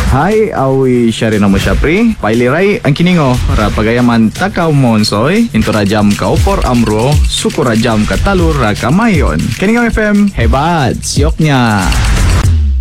Hay, awi siya rin mo siya pre. Pailiray, ang kiningo, rapagayaman takaw monsoy, into rajam ka opor amro, suko rajam ka talur ra kamayon. Kiningo FM, hey bad, siyok niya.